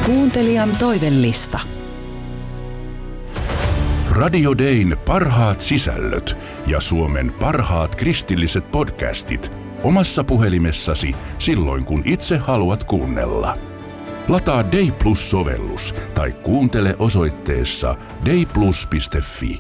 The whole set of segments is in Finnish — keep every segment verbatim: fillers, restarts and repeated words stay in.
Kuuntelijan toivellista. Radio Dayn parhaat sisällöt ja Suomen parhaat kristilliset podcastit omassa puhelimessasi silloin, kun itse haluat kuunnella. Lataa Day Plus-sovellus tai kuuntele osoitteessa dayplus piste fi.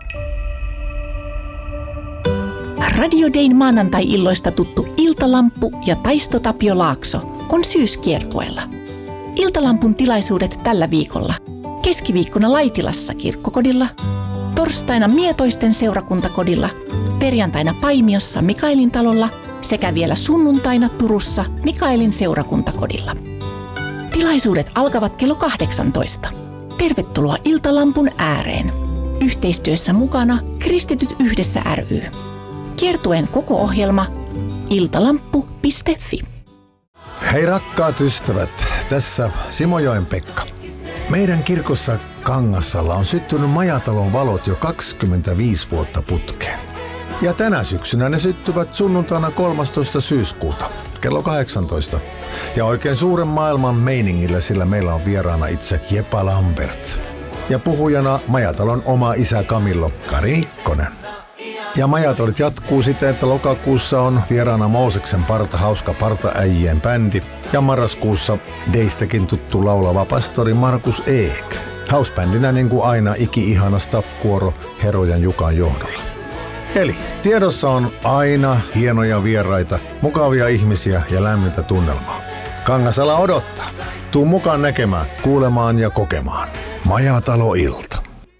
Radio Dayn maanantai-illoista tuttu Iltalamppu ja Taisto Tapio Laakso on syyskiertueella. Iltalampun tilaisuudet tällä viikolla. Keskiviikkona Laitilassa kirkkokodilla, torstaina Mietoisten seurakuntakodilla, perjantaina Paimiossa Mikaelin talolla sekä vielä sunnuntaina Turussa Mikaelin seurakuntakodilla. Tilaisuudet alkavat kello kahdeksantoista. Tervetuloa Iltalampun ääreen. Yhteistyössä mukana Kristityt yhdessä ry. Kiertueen koko ohjelma iltalamppu piste fi. Hei rakkaat ystävät, tässä Simojoen Pekka. Meidän kirkossa Kangassalla on syttynyt majatalon valot jo kaksikymmentäviisi vuotta putkeen. Ja tänä syksynä ne syttyvät sunnuntaina kolmastoista syyskuuta kello kahdeksantoista. Ja oikein suuren maailman meiningillä, sillä meillä on vieraana itse Jepa Lambert. Ja puhujana majatalon oma isä Kamillo Kari Ikkonen. Ja majatolit jatkuu siten, että lokakuussa on vieraana Mooseksen parta hauska partaäijien bändi ja marraskuussa Deistäkin tuttu laulava pastori Markus Eek. Hausbändinä niin kuin aina iki-ihana staff-kuoro Herojan Jukan johdolla. Eli tiedossa on aina hienoja vieraita, mukavia ihmisiä ja lämmintä tunnelmaa. Kangasala odottaa. Tuu mukaan näkemään, kuulemaan ja kokemaan. Majatalo-ilta.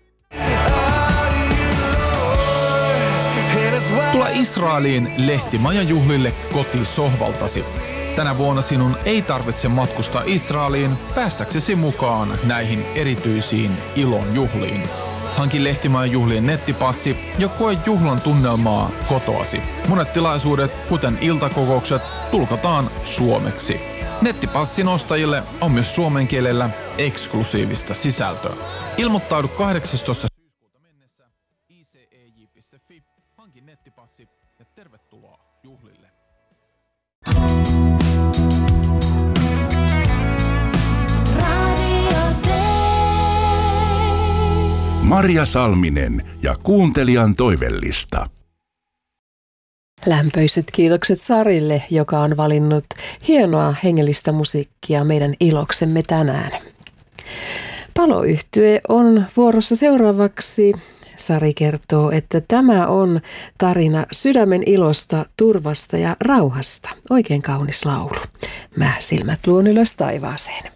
Tule Israeliin lehtimajajuhlille kotisohvaltasi. Tänä vuonna sinun ei tarvitse matkustaa Israeliin päästäksesi mukaan näihin erityisiin ilon juhliin. Hanki lehtimajajuhlien nettipassi ja koe juhlan tunnelmaa kotoasi. Monet tilaisuudet, kuten iltakokoukset, tulkataan suomeksi. Nettipassin ostajille on myös suomen kielellä eksklusiivista sisältöä. Ilmoittaudu kahdeksastoista syyskuuta mennessä i c e j piste fi. Hanki nettipassi ja tervetuloa juhlille. Marja Salminen ja kuuntelijan toivellista. Lämpöiset kiitokset Sarille, joka on valinnut hienoa hengellistä musiikkia meidän iloksemme tänään. Paloyhtye on vuorossa seuraavaksi. Sari kertoo, että tämä on tarina sydämen ilosta, turvasta ja rauhasta. Oikein kaunis laulu. Mä silmät luon ylös taivaaseen.